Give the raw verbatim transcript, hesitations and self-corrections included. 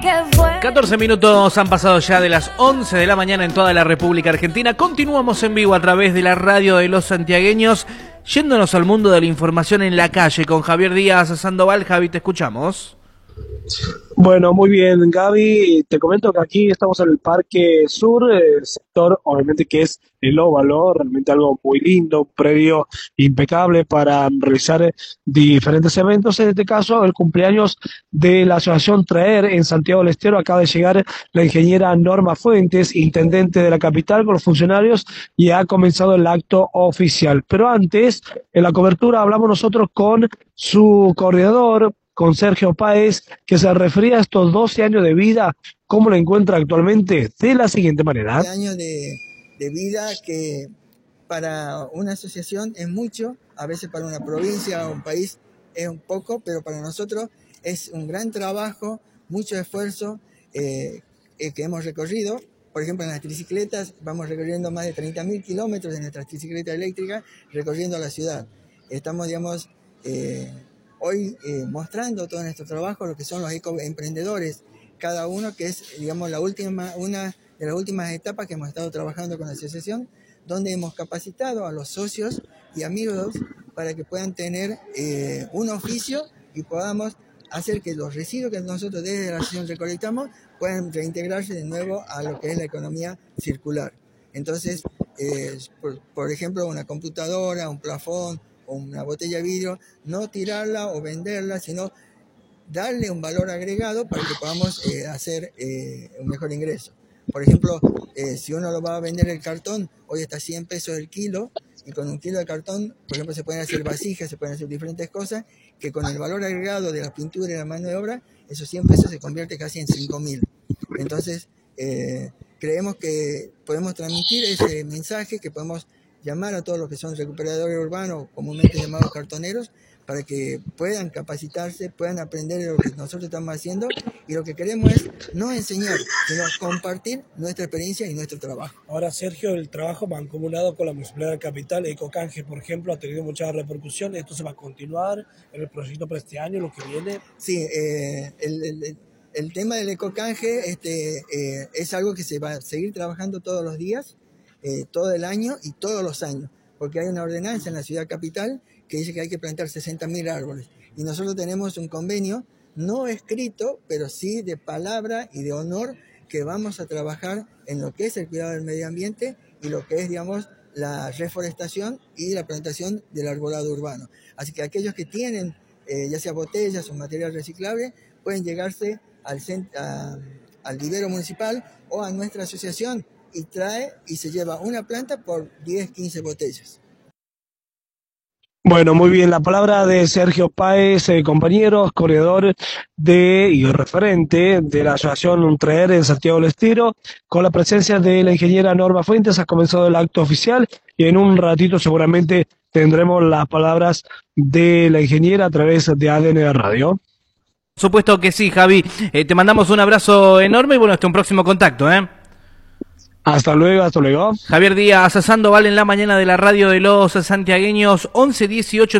catorce minutos han pasado ya de las once de la mañana en toda la República Argentina. Continuamos en vivo a través de la radio de los santiagueños, yéndonos al mundo de la información en la calle con Javier Díaz Sandoval. Javi, te escuchamos. Bueno, muy bien, Gaby. Te comento que aquí estamos en el Parque Sur, el sector, obviamente, que es el Óvalo, realmente algo muy lindo, un predio impecable para realizar diferentes eventos. En este caso, el cumpleaños de la Asociación Traer en Santiago del Estero. Acaba de llegar la ingeniera Norma Fuentes, intendente de la capital, con los funcionarios, y ha comenzado el acto oficial. Pero antes, en la cobertura, hablamos nosotros con su coordinador, con Sergio Páez, que se refería a estos doce años de vida. ¿Cómo lo encuentra actualmente? De la siguiente manera. doce años de, de vida que para una asociación es mucho, a veces para una provincia o un país es un poco, pero para nosotros es un gran trabajo, mucho esfuerzo eh, eh, que hemos recorrido. Por ejemplo, en las tricicletas vamos recorriendo más de treinta mil kilómetros en nuestras tricicletas eléctricas, recorriendo la ciudad. Estamos, digamos, eh, hoy eh, mostrando todo nuestro trabajo, lo que son los ecoemprendedores, cada uno que es, digamos, la última, una de las últimas etapas que hemos estado trabajando con la asociación, donde hemos capacitado a los socios y amigos para que puedan tener eh, un oficio y podamos hacer que los residuos que nosotros desde la asociación recolectamos puedan reintegrarse de nuevo a lo que es la economía circular. Entonces, eh, por, por ejemplo, una computadora, un plafón, una botella de vidrio, no tirarla o venderla, sino darle un valor agregado para que podamos eh, hacer eh, un mejor ingreso. Por ejemplo, eh, si uno lo va a vender el cartón, hoy está cien pesos el kilo, y con un kilo de cartón, por ejemplo, se pueden hacer vasijas, se pueden hacer diferentes cosas, que con el valor agregado de la pintura y la mano de obra, esos cien pesos se convierte casi en cinco mil. Entonces, eh, creemos que podemos transmitir ese mensaje, que podemos llamar a todos los que son recuperadores urbanos, comúnmente llamados cartoneros, para que puedan capacitarse, puedan aprender de lo que nosotros estamos haciendo, y lo que queremos es no enseñar, sino compartir nuestra experiencia y nuestro trabajo. Ahora, Sergio, el trabajo mancomunado con la Municipalidad de Capital, Ecocanje, por ejemplo, ha tenido mucha repercusión. ¿Esto se va a continuar en el proyecto para este año, lo que viene? Sí, eh, el, el, el tema del Ecocanje este, eh, es algo que se va a seguir trabajando todos los días, Eh, todo el año y todos los años, porque hay una ordenanza en la ciudad capital que dice que hay que plantar sesenta mil árboles, y nosotros tenemos un convenio no escrito, pero sí de palabra y de honor, que vamos a trabajar en lo que es el cuidado del medio ambiente y lo que es, digamos, la reforestación y la plantación del arbolado urbano. Así que aquellos que tienen eh, ya sea botellas o material reciclable, pueden llegarse al, a, al vivero municipal o a nuestra asociación, y trae y se lleva una planta por diez, quince botellas. Bueno, muy bien, la palabra de Sergio Páez, eh, compañeros, corredor de y referente de la Asociación Traer en Santiago del Estero, con la presencia de la ingeniera Norma Fuentes. Ha comenzado el acto oficial y en un ratito seguramente tendremos las palabras de la ingeniera a través de A D N Radio. Por supuesto que sí, Javi. Eh, te mandamos un abrazo enorme y bueno, hasta un próximo contacto, ¿eh? Hasta luego, hasta luego. Javier Díaz Sandoval en la mañana de la radio de los santiagueños, once dieciocho.